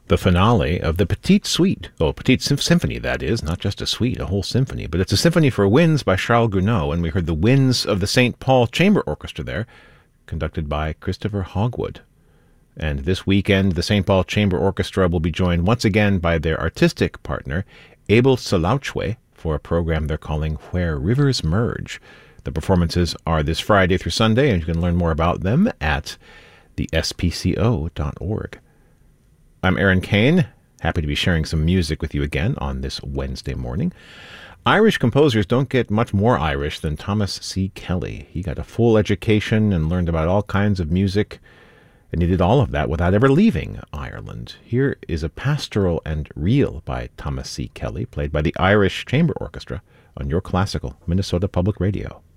The finale of the Petite Suite. Oh, Petite Symphony, that is. Not just a suite, a whole symphony. But it's a symphony for winds by Charles Gounod, and we heard the winds of the St. Paul Chamber Orchestra there, conducted by Christopher Hogwood. And this weekend, the St. Paul Chamber Orchestra will be joined once again by their artistic partner, Abel Salauchwe, for a program they're calling Where Rivers Merge. The performances are this Friday through Sunday, and you can learn more about them at thespco.org. I'm Aaron Kane, happy to be sharing some music with you again on this Wednesday morning. Irish composers don't get much more Irish than Thomas C. Kelly. He got a full education and learned about all kinds of music, and he did all of that without ever leaving Ireland. Here is a pastoral and reel by Thomas C. Kelly, played by the Irish Chamber Orchestra on your classical Minnesota Public Radio.